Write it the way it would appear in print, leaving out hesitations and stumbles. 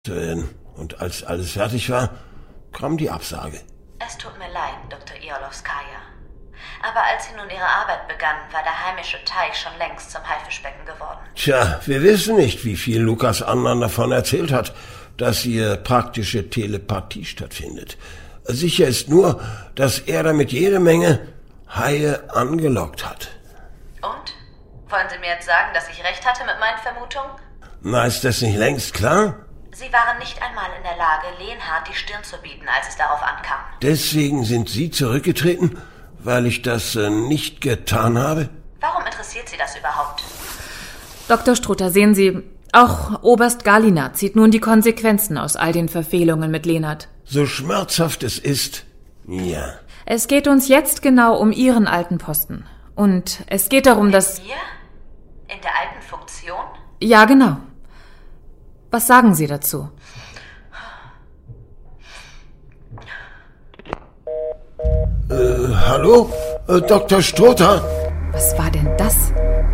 Und als alles fertig war, kam die Absage. Es tut mir leid, Dr. Iolowskaja. Aber als Sie nun Ihre Arbeit begann, war der heimische Teich schon längst zum Haifischbecken geworden. Tja, wir wissen nicht, wie viel Lukas anderen davon erzählt hat, dass hier praktische Telepathie stattfindet. Sicher ist nur, dass er damit jede Menge Haie angelockt hat. Und? Wollen Sie mir jetzt sagen, dass ich recht hatte mit meinen Vermutungen? Na, ist das nicht längst klar? Sie waren nicht einmal in der Lage, Leonhard die Stirn zu bieten, als es darauf ankam. Deswegen sind Sie zurückgetreten, weil ich das nicht getan habe? Warum interessiert Sie das überhaupt? Dr. Strutter, sehen Sie, auch Oberst Galina zieht nun die Konsequenzen aus all den Verfehlungen mit Leonhard. So schmerzhaft es ist, ja. Es geht uns jetzt genau um Ihren alten Posten. Und es geht darum, dass... Mir? In der alten Funktion? Ja, genau. Was sagen Sie dazu? Hallo? Dr. Strutter? Was war denn das?